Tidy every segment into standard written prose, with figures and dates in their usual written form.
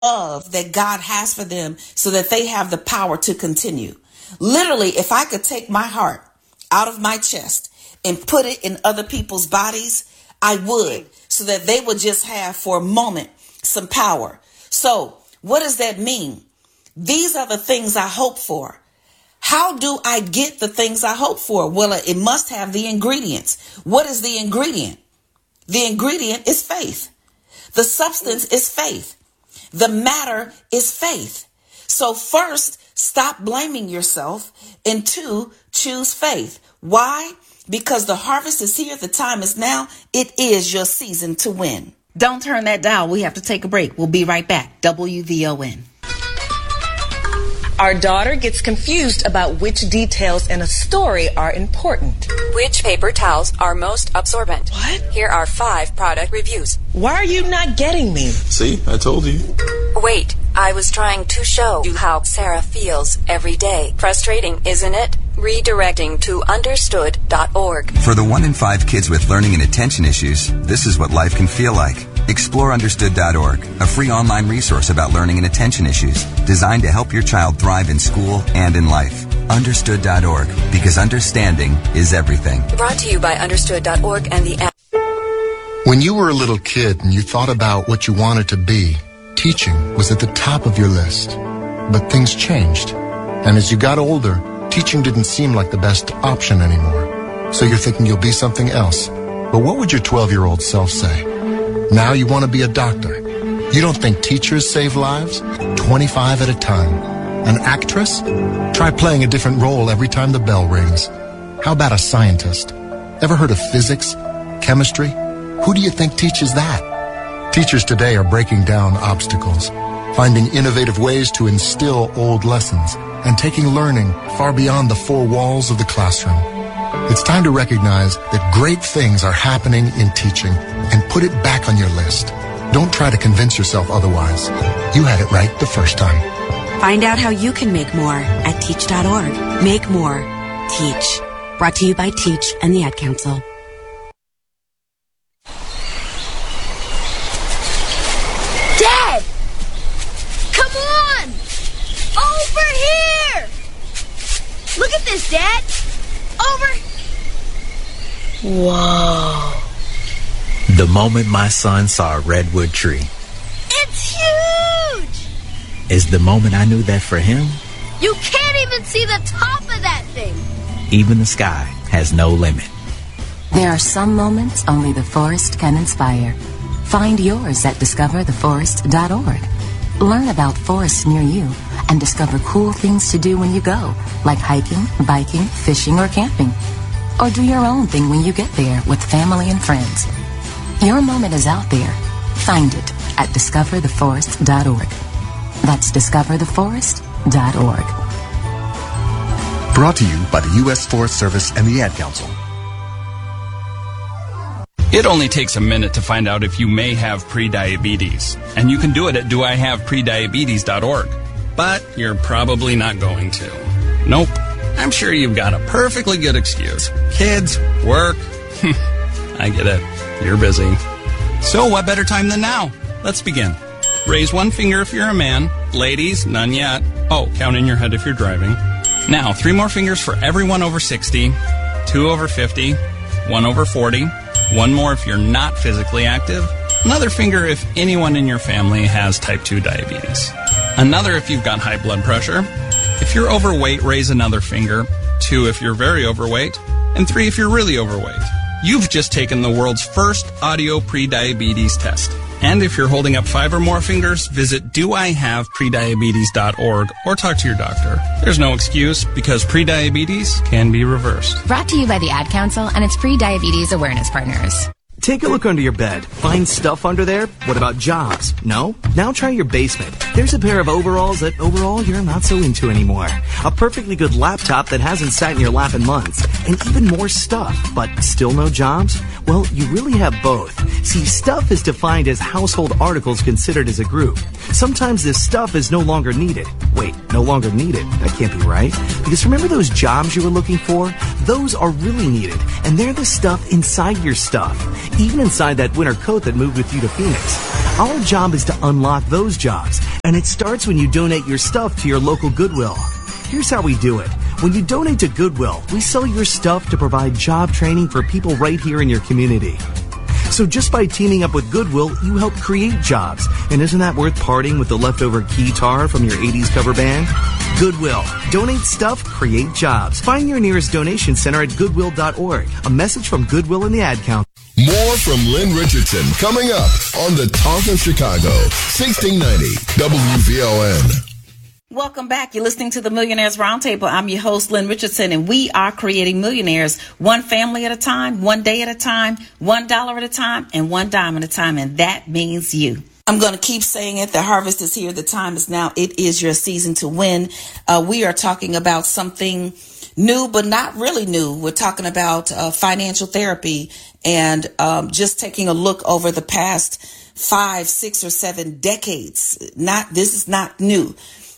love that God has for them so that they have the power to continue. Literally, if I could take my heart out of my chest and put it in other people's bodies, I would, so that they would just have for a moment some power. So what does that mean? These are the things I hope for. How do I get the things I hope for? Well, it must have the ingredients. What is the ingredient? The ingredient is faith. The substance is faith. The matter is faith. So first, stop blaming yourself. And two, choose faith. Why? Because the harvest is here. The time is now. It is your season to win. Don't turn that dial. We have to take a break. We'll be right back. WVON. Our daughter gets confused about which details in a story are important. Which paper towels are most absorbent? What? Here are 5 product reviews. Why are you not getting me? See, I told you. Wait, I was trying to show you how Sarah feels every day. Frustrating, isn't it? Redirecting to understood.org. For the 1 in 5 kids with learning and attention issues, this is what life can feel like. Explore understood.org, a free online resource about learning and attention issues, designed to help your child thrive in school and in life. Understood.org, because understanding is everything. Brought to you by understood.org and the app. When you were a little kid and you thought about what you wanted to be, teaching was at the top of your list. But things changed. And as you got older, teaching didn't seem like the best option anymore. So you're thinking you'll be something else. But what would your 12-year-old self say? Now you want to be a doctor. You don't think teachers save lives? 25 at a time. An actress? Try playing a different role every time the bell rings. How about a scientist? Ever heard of physics? Chemistry? Who do you think teaches that? Teachers today are breaking down obstacles, finding innovative ways to instill old lessons, and taking learning far beyond the 4 walls of the classroom. It's time to recognize that great things are happening in teaching and put it back on your list. Don't try to convince yourself otherwise. You had it right the first time. Find out how you can make more at teach.org. Make more. Teach. Brought to you by Teach and the Ad Council. Dad! Come on! Over here! Look at this, Dad! Over! Whoa. The moment my son saw a redwood tree. It's huge! Is the moment I knew that for him, you can't even see the top of that thing. Even the sky has no limit. There are some moments only the forest can inspire. Find yours at discovertheforest.org. Learn about forests near you and discover cool things to do when you go, like hiking, biking, fishing, or camping. Or do your own thing when you get there with family and friends. Your moment is out there. Find it at discovertheforest.org. That's discovertheforest.org. Brought to you by the U.S. Forest Service and the Ad Council. It only takes a minute to find out if you may have prediabetes. And you can do it at doihaveprediabetes.org. But you're probably not going to. Nope. I'm sure you've got a perfectly good excuse. Kids, work. I get it. You're busy. So what better time than now? Let's begin. Raise 1 finger if you're a man. Ladies, none yet. Oh, count in your head if you're driving. Now, 3 more fingers for everyone over 60, 2 over 50, 1 over 40, 1 more if you're not physically active, another finger if anyone in your family has type 2 diabetes, another if you've got high blood pressure. If you're overweight, raise another finger, 2 if you're very overweight, and 3 if you're really overweight. You've just taken the world's first audio prediabetes test. And if you're holding up 5 or more fingers, visit doihaveprediabetes.org or talk to your doctor. There's no excuse because prediabetes can be reversed. Brought to you by the Ad Council and its pre-diabetes awareness partners. Take a look under your bed. Find stuff under there? What about jobs? No? Now try your basement. There's a pair of overalls that overall you're not so into anymore. A perfectly good laptop that hasn't sat in your lap in months. And even more stuff, but still no jobs? Well, you really have both. See, stuff is defined as household articles considered as a group. Sometimes this stuff is no longer needed. Wait, no longer needed? That can't be right. Because remember those jobs you were looking for? Those are really needed. And they're the stuff inside your stuff. Even inside that winter coat that moved with you to Phoenix. Our job is to unlock those jobs, and it starts when you donate your stuff to your local Goodwill. Here's how we do it. When you donate to Goodwill, we sell your stuff to provide job training for people right here in your community. So just by teaming up with Goodwill, you help create jobs. And isn't that worth parting with the leftover keytar from your 80s cover band? Goodwill. Donate stuff, create jobs. Find your nearest donation center at goodwill.org. A message from Goodwill and the Ad Council. More from Lynn Richardson coming up on the Talk of Chicago, 1690 WVLN. Welcome back. You're listening to the Millionaires Roundtable. I'm your host, Lynn Richardson, and we are creating millionaires one family at a time, one day at a time, $1 at a time, and one dime at a time, and that means you. I'm going to keep saying it. The harvest is here. The time is now. It is your season to win. We are talking about something new, but not really new. We're talking about financial therapy and just taking a look over the past 5, 6, or 7 decades. This is not new.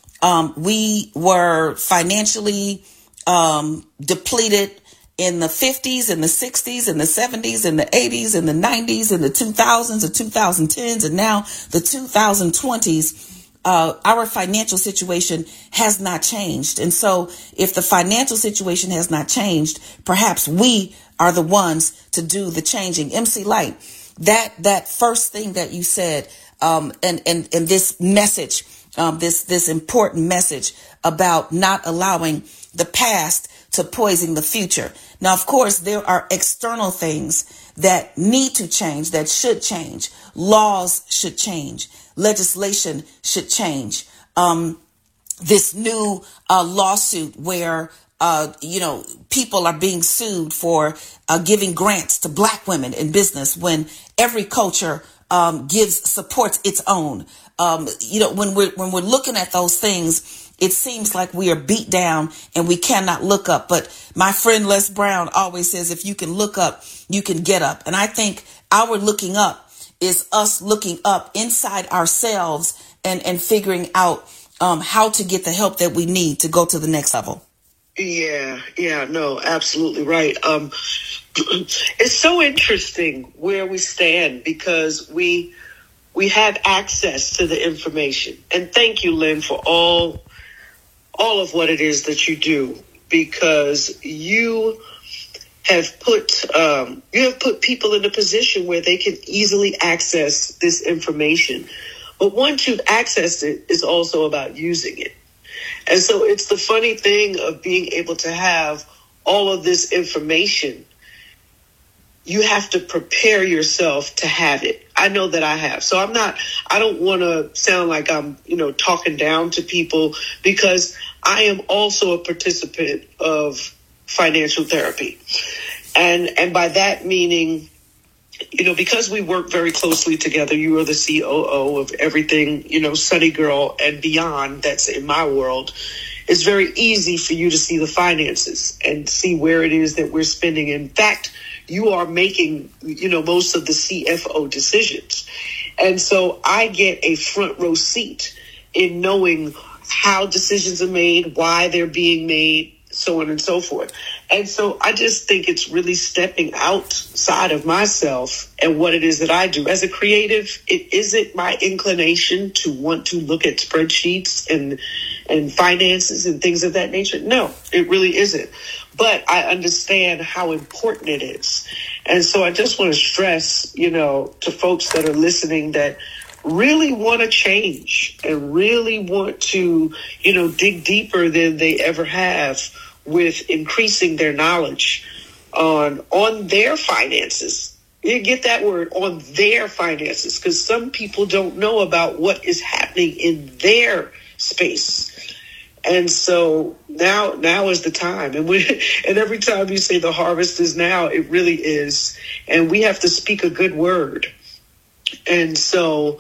We were financially depleted in the 50s and the 60s and the 70s and the 80s and the 90s and the 2000s, the 2010s, and now the 2020s. Our financial situation has not changed. And so if the financial situation has not changed, perhaps we are the ones to do the changing. MC Light, that first thing that you said, and this message, this important message about not allowing the past to poison the future. Now, of course, there are external things that need to change, that should change. Laws should change. Legislation should change. This new lawsuit where people are being sued for giving grants to Black women in business when every culture supports its own. When we're looking at those things, it seems like we are beat down and we cannot look up. But my friend Les Brown always says, if you can look up, you can get up. And I think our looking up is us looking up inside ourselves and figuring out how to get the help that we need to go to the next level. Yeah, no, absolutely right. It's so interesting where we stand because we have access to the information. And thank you, Lynn, for all of what it is that you do, because you have put people in a position where they can easily access this information. But once you've accessed it, it's also about using it. And so it's the funny thing of being able to have all of this information. You have to prepare yourself to have it. I know that I have. So I don't want to sound like I'm, talking down to people, because I am also a participant of financial therapy. And by that meaning, because we work very closely together, you are the COO of everything, Sunny Girl and beyond that's in my world. It's very easy for you to see the finances and see where it is that we're spending. In fact, you are making, most of the CFO decisions. And so I get a front row seat in knowing how decisions are made, why they're being made, so on and so forth. And so I just think it's really stepping outside of myself and what it is that I do. As a creative, it isn't my inclination to want to look at spreadsheets and finances and things of that nature. No, it really isn't. But I understand how important it is. And so I just want to stress, to folks that are listening that really want to change and really want to, dig deeper than they ever have with increasing their knowledge on their finances. You get that word, on their finances, because some people don't know about what is happening in their space. And so now is the time. And every time you say the harvest is now, it really is. And we have to speak a good word. And so,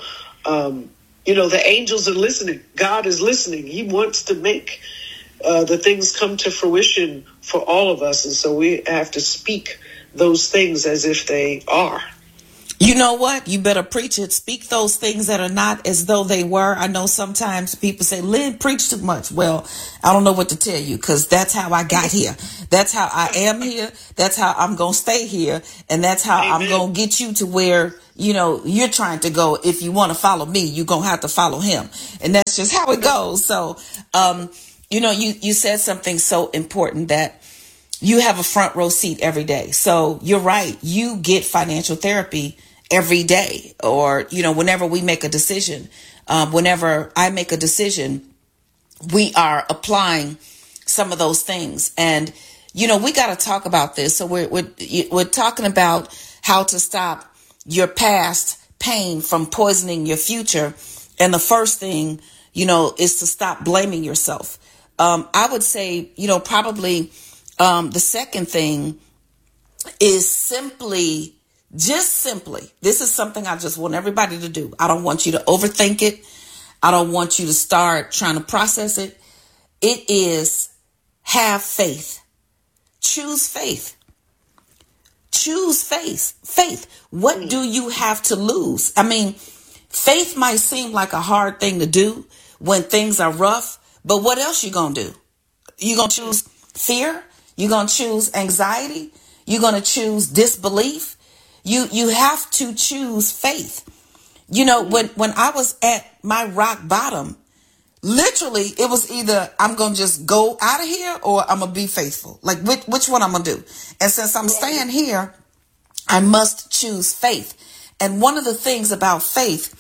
the angels are listening. God is listening. He wants to make the things come to fruition for all of us. And so we have to speak those things as if they are. You know what? You better preach it. Speak those things that are not as though they were. I know sometimes people say, Lynn, preach too much. Well, I don't know what to tell you, because that's how I got here. That's how I am here. That's how I'm going to stay here. And that's how I'm going to get you to where, you're trying to go. If you want to follow me, you're going to have to follow him. And that's just how it goes. So, you said something so important, that you have a front row seat every day. So you're right. You get financial therapy every day, or, whenever we make a decision, whenever I make a decision, we are applying some of those things. And, we got to talk about this. So we're talking about how to stop your past pain from poisoning your future. And the first thing, is to stop blaming yourself. I would say, probably the second thing is simply, this is something I just want everybody to do. I don't want you to overthink it. I don't want you to start trying to process it. It is have faith. Choose faith. Choose faith. Faith. What do you have to lose? I mean, faith might seem like a hard thing to do when things are rough, but what else you gonna do? You gonna choose fear? You gonna choose anxiety? You gonna choose disbelief? You have to choose faith. When I was at my rock bottom, literally it was either I'm going to just go out of here or I'm going to be faithful. Like which one I'm going to do? And since I'm staying here, I must choose faith. And one of the things about faith,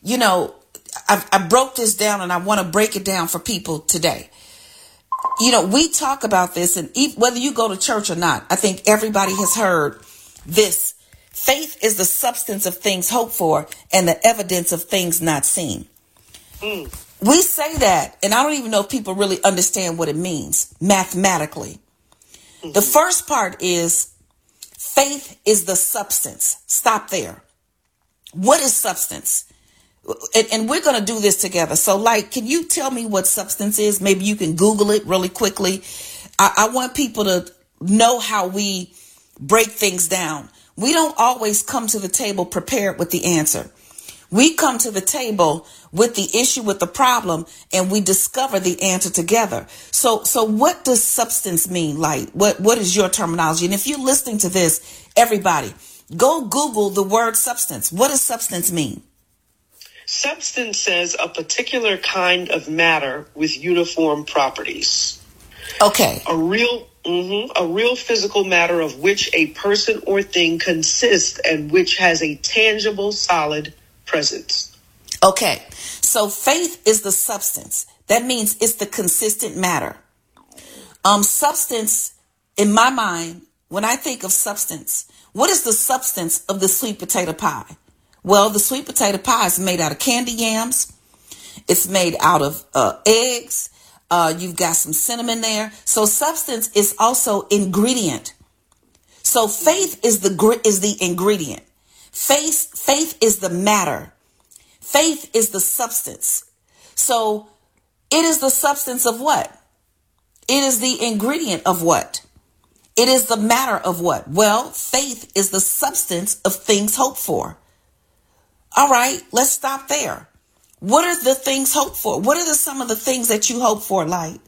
I broke this down, and I want to break it down for people today. We talk about this, and whether you go to church or not, I think everybody has heard this. Faith is the substance of things hoped for and the evidence of things not seen. We say that, and I don't even know if people really understand what it means mathematically. The first part is faith is the substance. Stop there. What is substance? And we're going to do this together. So, can you tell me what substance is? Maybe you can Google it really quickly. I want people to know how we break things down. We don't always come to the table prepared with the answer. We come to the table with the issue, with the problem, and we discover the answer together. So what does substance mean? What is your terminology? And if you're listening to this, everybody, go Google the word substance. What does substance mean? Substance says a particular kind of matter with uniform properties. Okay. A real physical matter of which a person or thing consists and which has a tangible, solid presence. Okay. So faith is the substance. That means it's the consistent matter. Substance, in my mind, when I think of substance, what is the substance of the sweet potato pie? Well, the sweet potato pie is made out of candy yams. It's made out of eggs. You've got some cinnamon there. So substance is also ingredient. So faith is the ingredient. Faith is the matter. Faith is the substance. So it is the substance of what? It is the ingredient of what? It is the matter of what? Well, faith is the substance of things hoped for. All right, let's stop there. What are the things hoped for? What are some of the things that you hope for, Light?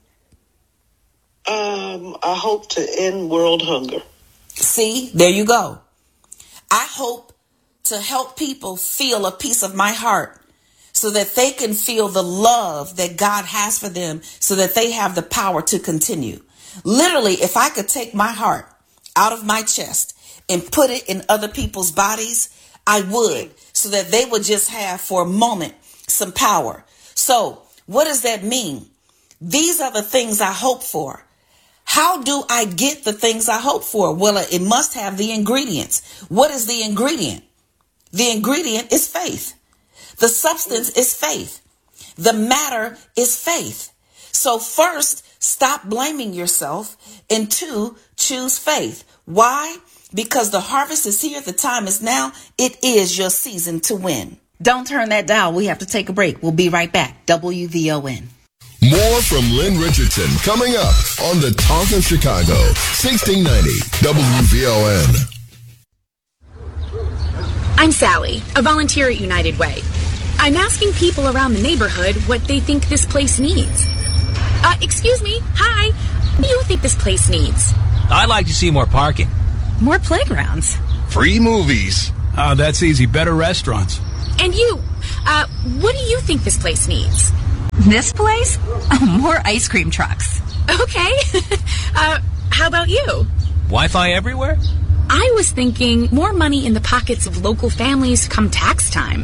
I hope to end world hunger. See, there you go. I hope to help people feel a piece of my heart so that they can feel the love that God has for them, so that they have the power to continue. Literally, if I could take my heart out of my chest and put it in other people's bodies, I would, so that they would just have for a moment some power. So what does that mean? These are the things I hope for. How do I get the things I hope for? Well, it must have the ingredients. What is the ingredient? The ingredient is faith. The substance is faith. The matter is faith. So first, stop blaming yourself. And two, choose faith. Why? Because the harvest is here. The time is now. It is your season to win. Don't turn that dial. We have to take a break. We'll be right back. WVON. More from Lynn Richardson coming up on the Talk of Chicago, 1690 WVON. I'm Sally, a volunteer at United Way. I'm asking people around the neighborhood what they think this place needs. Excuse me, hi. What do you think this place needs? I'd like to see more parking. More playgrounds. Free movies. Oh, that's easy. Better restaurants. And you, what do you think this place needs? This place? Oh, more ice cream trucks. Okay. How about you? Wi-Fi everywhere? I was thinking more money in the pockets of local families come tax time.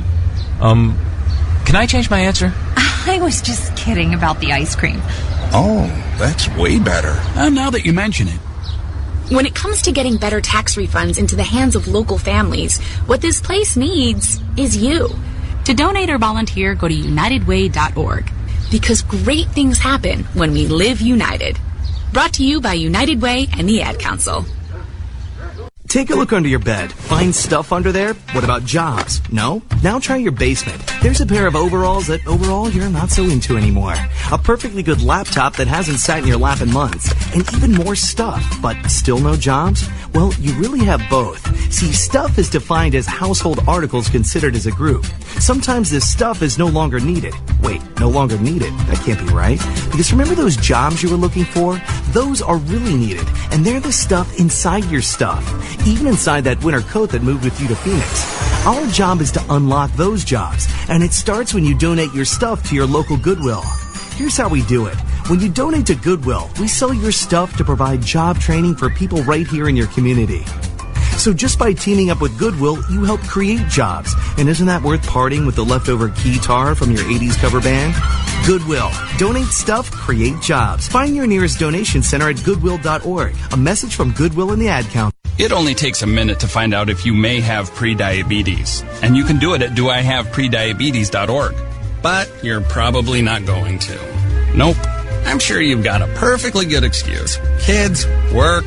Can I change my answer? I was just kidding about the ice cream. Oh, that's way better. Now that you mention it. When it comes to getting better tax refunds into the hands of local families, what this place needs is you. To donate or volunteer, go to unitedway.org. Because great things happen when we live united. Brought to you by United Way and the Ad Council. Take a look under your bed. Find stuff under there? What about jobs? No? Now try your basement. There's a pair of overalls that overall you're not so into anymore. A perfectly good laptop that hasn't sat in your lap in months. And even more stuff, but still no jobs? Well, you really have both. See, stuff is defined as household articles considered as a group. Sometimes this stuff is no longer needed. Wait, no longer needed? That can't be right. Because remember those jobs you were looking for? Those are really needed. And they're the stuff inside your stuff. Even inside that winter coat that moved with you to Phoenix. Our job is to unlock those jobs, and it starts when you donate your stuff to your local Goodwill. Here's how we do it. When you donate to Goodwill, we sell your stuff to provide job training for people right here in your community. So just by teaming up with Goodwill, you help create jobs. And isn't that worth parting with the leftover guitar from your 80s cover band? Goodwill. Donate stuff, create jobs. Find your nearest donation center at goodwill.org. A message from Goodwill and the Ad Council. It only takes a minute to find out if you may have prediabetes. And you can do it at doihaveprediabetes.org. But you're probably not going to. Nope. I'm sure you've got a perfectly good excuse. Kids, work.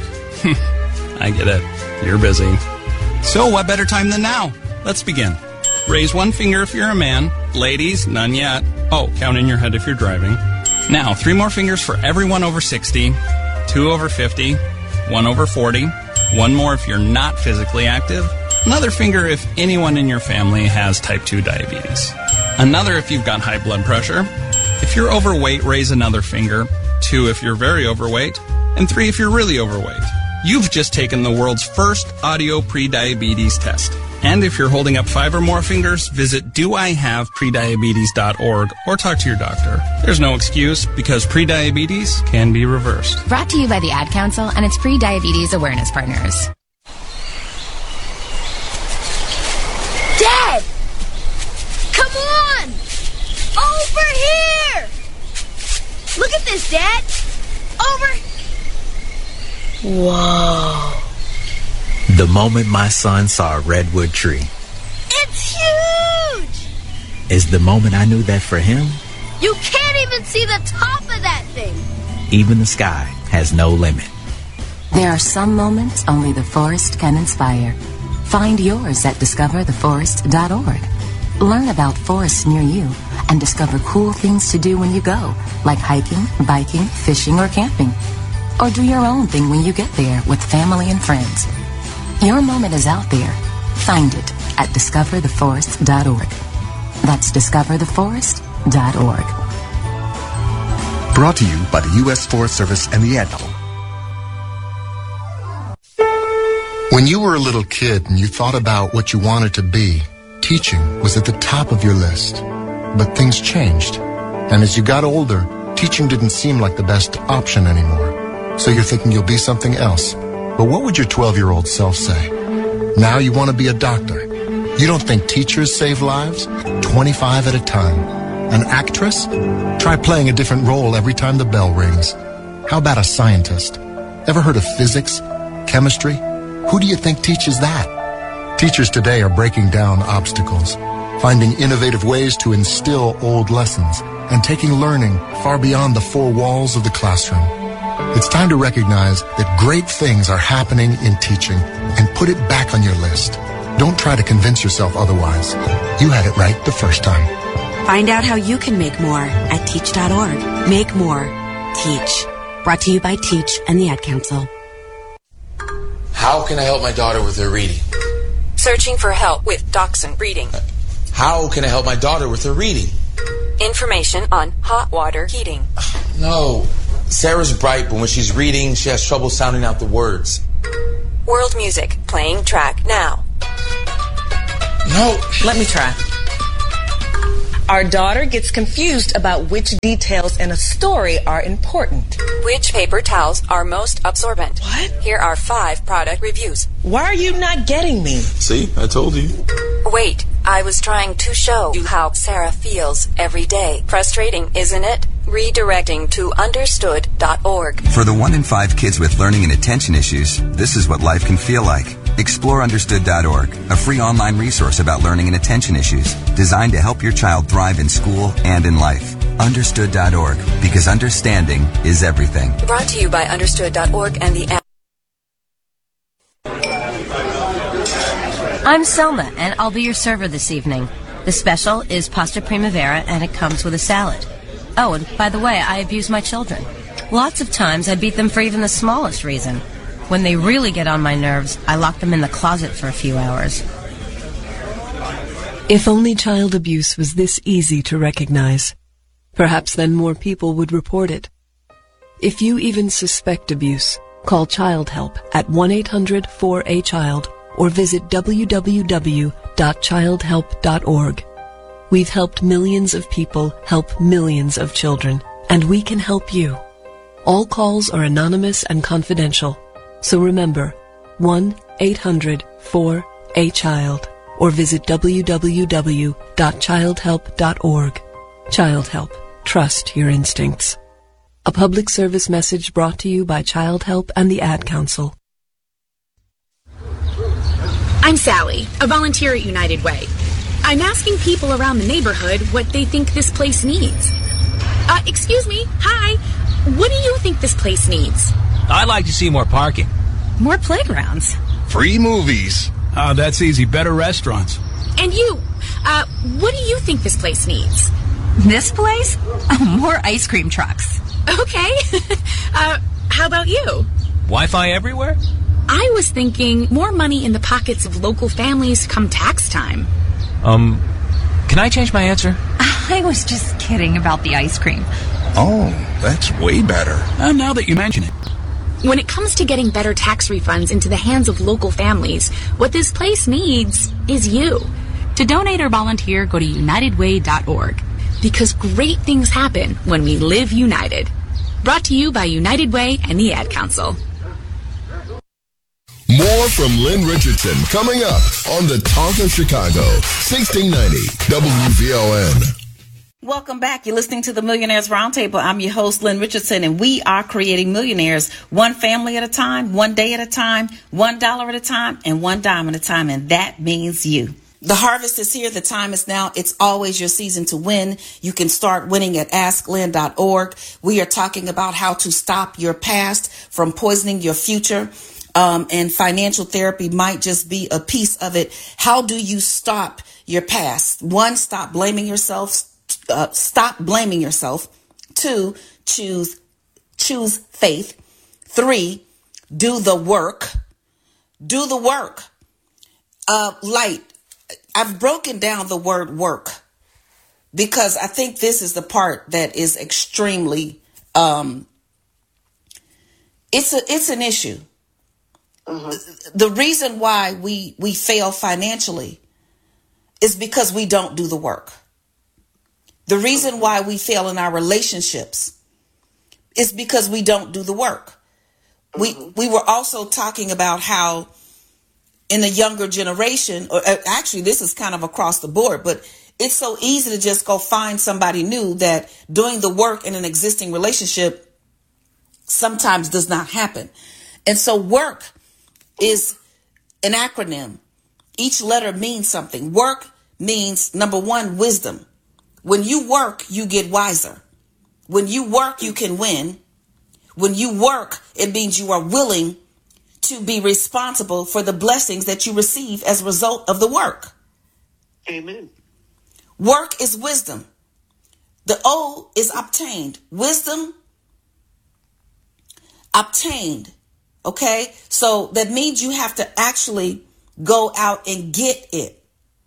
I get it. You're busy. So what better time than now? Let's begin. Raise one finger if you're a man. Ladies, none yet. Oh, count in your head if you're driving. Now, 3 more fingers for everyone over 60, 2 over 50, 1 over 40, 1 more if you're not physically active, another finger if anyone in your family has type 2 diabetes, another if you've got high blood pressure. If you're overweight, raise another finger, 2 if you're very overweight, and 3 if you're really overweight. You've just taken the world's first audio prediabetes test. And if you're holding up 5 or more fingers, visit doihaveprediabetes.org or talk to your doctor. There's no excuse because prediabetes can be reversed. Brought to you by the Ad Council and its pre-diabetes awareness partners. Dad! Come on! Over here! Look at this, Dad! Over... Whoa. The moment my son saw a redwood tree It's huge! is the moment I knew that for him, You can't even see the top of that thing! even the sky has no limit. There are some moments only the forest can inspire. Find yours at discovertheforest.org. Learn about forests near you and discover cool things to do when you go, like hiking, biking, fishing, or camping. Or do your own thing when you get there with family and friends. Your moment is out there. Find it at discovertheforest.org. That's discovertheforest.org. Brought to you by the U.S. Forest Service and the Ad Council. When you were a little kid and you thought about what you wanted to be, teaching was at the top of your list. But things changed. And as you got older, teaching didn't seem like the best option anymore. So you're thinking you'll be something else. But what would your 12-year-old self say? Now you want to be a doctor. You don't think teachers save lives? 25 at a time. An actress? Try playing a different role every time the bell rings. How about a scientist? Ever heard of physics? Chemistry? Who do you think teaches that? Teachers today are breaking down obstacles, finding innovative ways to instill old lessons, and taking learning far beyond the 4 walls of the classroom. It's time to recognize that great things are happening in teaching and put it back on your list. Don't try to convince yourself otherwise. You had it right the first time. Find out how you can make more at teach.org. Make more. Teach. Brought to you by Teach and the Ad Council. How can I help my daughter with her reading? Searching for help with dachshund breeding. How can I help my daughter with her reading? Information on hot water heating. No. Sarah's bright, but when she's reading, she has trouble sounding out the words. World music, playing track now. No. Let me try. Our daughter gets confused about which details in a story are important. Which paper towels are most absorbent? What? Here are 5 product reviews. Why are you not getting me? See, I told you. Wait, I was trying to show you how Sarah feels every day. Frustrating, isn't it? Redirecting to understood.org. For the 1 in 5 kids with learning and attention issues, this is what life can feel like. Explore understood.org, a free online resource about learning and attention issues, designed to help your child thrive in school and in life. Understood.org, because understanding is everything. Brought to you by understood.org and the app. I'm Selma, and I'll be your server this evening. The special is pasta primavera, and it comes with a salad. Oh, and by the way, I abuse my children. Lots of times I beat them for even the smallest reason. When they really get on my nerves, I lock them in the closet for a few hours. If only child abuse was this easy to recognize, perhaps then more people would report it. If you even suspect abuse, call Child Help at 1-800-4A-CHILD or visit www.childhelp.org. We've helped millions of people help millions of children, and we can help you. All calls are anonymous and confidential. So remember, 1-800-4A-CHILD or visit www.childhelp.org. Child Help. Trust your instincts. A public service message brought to you by Child Help and the Ad Council. I'm Sally, a volunteer at United Way. I'm asking people around the neighborhood what they think this place needs. Excuse me, hi. What do you think this place needs? I'd like to see more parking. More playgrounds. Free movies. Oh, that's easy. Better restaurants. And you, what do you think this place needs? This place? Oh, more ice cream trucks. Okay. How about you? Wi-Fi everywhere? I was thinking more money in the pockets of local families come tax time. Can I change my answer? I was just kidding about the ice cream. Oh, that's way better. Now that you mention it. When it comes to getting better tax refunds into the hands of local families, what this place needs is you. To donate or volunteer, go to unitedway.org. Because great things happen when we live united. Brought to you by United Way and the Ad Council. More from Lynn Richardson coming up on the Talk of Chicago, 1690 WVON. Welcome back. You're listening to the Millionaires Roundtable. I'm your host, Lynn Richardson, and we are creating millionaires one family at a time, one day at a time, $1 at a time, and $1 at a time. And that means you. The harvest is here. The time is now. It's always your season to win. You can start winning at AskLynn.org. We are talking about how to stop your past from poisoning your future. And financial therapy might just be a piece of it. How do you stop your past? 1, stop blaming yourself. Stop blaming yourself. 2, choose faith. 3, do the work. Do the work. Light. I've broken down the word work because I think this is the part that is extremely, it's an issue. The reason why we fail financially is because we don't do the work. The reason why we fail in our relationships is because we don't do the work. We were also talking about how in the younger generation, or actually this is kind of across the board, but it's so easy to just go find somebody new that doing the work in an existing relationship sometimes does not happen. And so work is an acronym. Each letter means something. Work means, number 1, wisdom. When you work, you get wiser. When you work, you can win. When you work, it means you are willing to be responsible for the blessings that you receive as a result of the work. Amen. Work is wisdom. The O is obtained. Wisdom, obtained. Okay? So that means you have to actually go out and get it.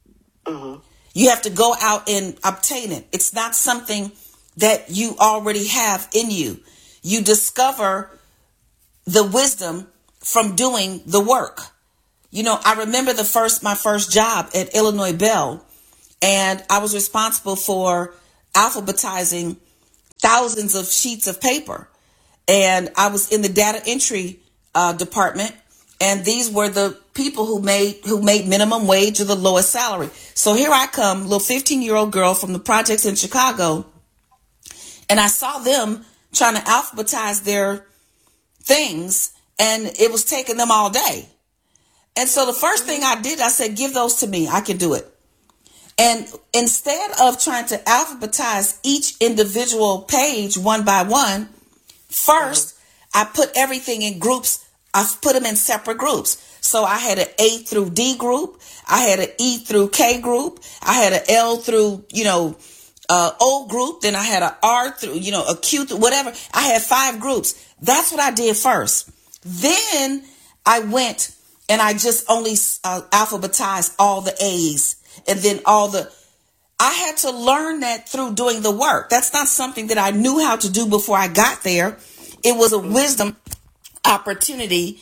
You have to go out and obtain it. It's not something that you already have in you. You discover the wisdom from doing the work. You know, I remember my first job at Illinois Bell, and I was responsible for alphabetizing thousands of sheets of paper. And I was in the data entry department, and these were the people who made minimum wage or the lowest salary. So here I come, little 15-year-old girl from the projects in Chicago, and I saw them trying to alphabetize their things, and it was taking them all day. And so the first thing I did, I said, give those to me. I can do it. And instead of trying to alphabetize each individual page one by one, first, I put everything in groups. I put them in separate groups. So I had an A through D group. I had an E through K group. I had an L through, O group. Then I had an R through, a Q through whatever. I had 5 groups. That's what I did first. Then I went and I just only alphabetized all the A's, and then I had to learn that through doing the work. That's not something that I knew how to do before I got there. It was a wisdom opportunity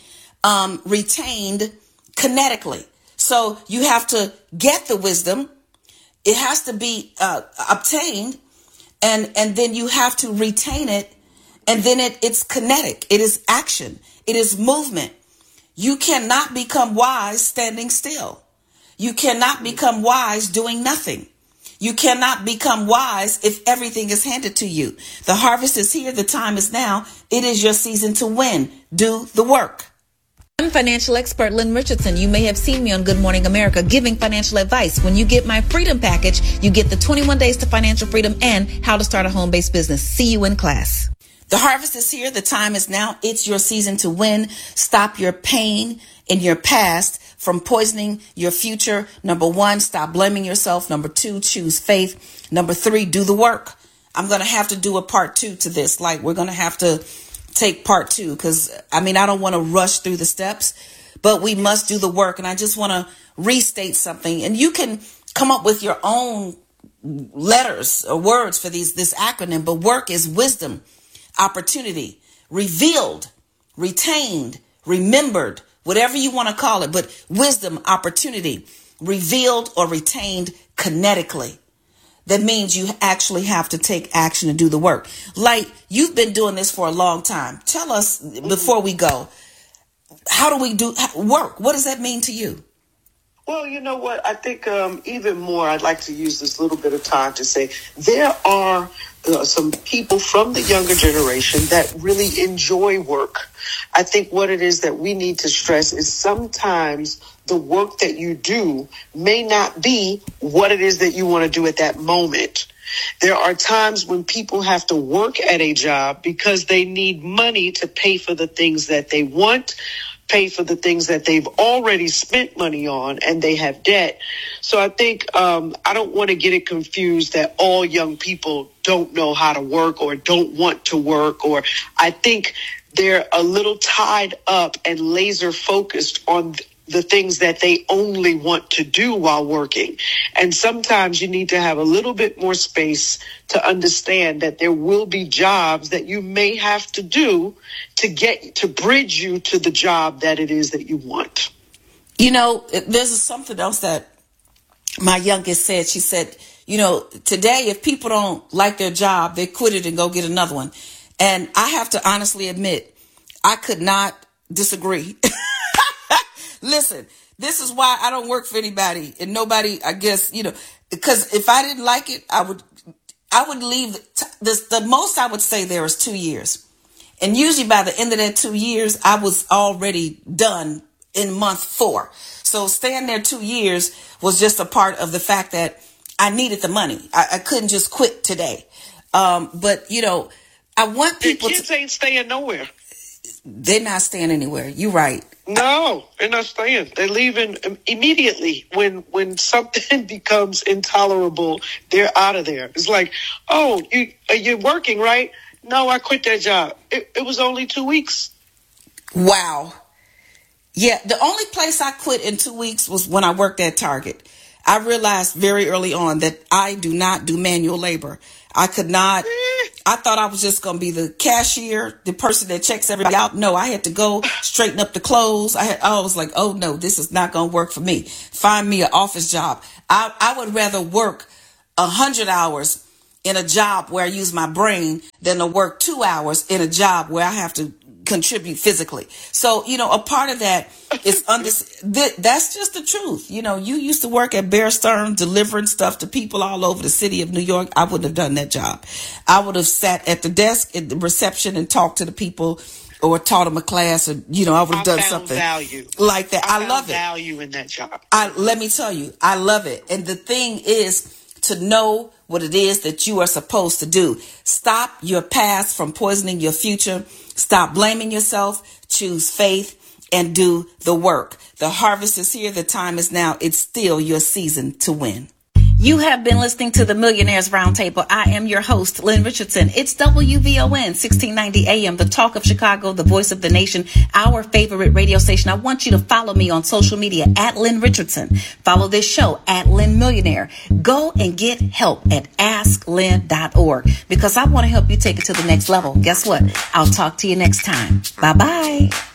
retained kinetically. So you have to get the wisdom. It has to be obtained, and then you have to retain it. And then it's kinetic. It is action. It is movement. You cannot become wise standing still. You cannot become wise doing nothing. You cannot become wise if everything is handed to you. The harvest is here. The time is now. It is your season to win. Do the work. I'm financial expert Lynn Richardson. You may have seen me on Good Morning America giving financial advice. When you get my freedom package, you get the 21 days to financial freedom and how to start a home-based business. See you in class. The harvest is here. The time is now. It's your season to win. Stop your pain in your past from poisoning your future. Number 1, stop blaming yourself. Number 2, choose faith. Number 3, do the work. I'm going to have to do a part 2 to this. Like, we're going to have to take part 2 because, I don't want to rush through the steps, but we must do the work. And I just want to restate something. And you can come up with your own letters or words for this acronym, but work is wisdom, opportunity, revealed, retained, remembered, whatever you want to call it, but wisdom, opportunity, revealed or retained kinetically. That means you actually have to take action and do the work. Like, you've been doing this for a long time. Tell us, before we go, how do we do work? What does that mean to you? Well, you know what? I think even more, I'd like to use this little bit of time to say there are some people from the younger generation that really enjoy work. I think what it is that we need to stress is sometimes the work that you do may not be what it is that you want to do at that moment. There are times when people have to work at a job because they need money to pay for the things that they want, pay for the things that they've already spent money on, and they have debt. So I think I don't want to get it confused that all young people don't know how to work or don't want to work, or I think they're a little tied up and laser focused on the things that they only want to do while working. And sometimes you need to have a little bit more space to understand that there will be jobs that you may have to do to bridge you to the job that it is that you want. There's something else that my youngest said. She said, today, if people don't like their job, they quit it and go get another one. And I have to honestly admit, I could not disagree. Listen, this is why I don't work for anybody, and nobody, I guess, because if I didn't like it, I would leave. The most I would say there is 2 years. And usually by the end of that 2 years, I was already done in month 4. So staying there 2 years was just a part of the fact that I needed the money. I couldn't just quit today. But, I want people to... kids ain't staying nowhere. They're not staying anywhere. You're right. No, they're not staying. They're leaving immediately. When something becomes intolerable, they're out of there. It's like, oh, you're working, right? No, I quit that job. It was only 2 weeks. Wow. Yeah, the only place I quit in 2 weeks was when I worked at Target. I realized very early on that I do not do manual labor. I could not. I thought I was just going to be the cashier, the person that checks everybody out. No, I had to go straighten up the clothes. I was like, oh no, this is not going to work for me. Find me an office job. I would rather work 100 hours in a job where I use my brain than to work 2 hours in a job where I have to contribute physically. So, a part of that is that's just the truth. You used to work at Bear Stearns delivering stuff to people all over the city of New York. I wouldn't have done that job. I would have sat at the desk at the reception and talked to the people or taught them a class, or, I would have done something like that. I love it. Value in that job. Let me tell you, I love it. And the thing is to know what it is that you are supposed to do. Stop your past from poisoning your future. Stop blaming yourself. Choose faith and do the work. The harvest is here. The time is now. It's still your season to win. You have been listening to the Millionaires Roundtable. I am your host, Lynn Richardson. It's WVON 1690 AM, the talk of Chicago, the voice of the nation, our favorite radio station. I want you to follow me on social media at Lynn Richardson. Follow this show at Lynn Millionaire. Go and get help at AskLynn.org because I want to help you take it to the next level. Guess what? I'll talk to you next time. Bye-bye.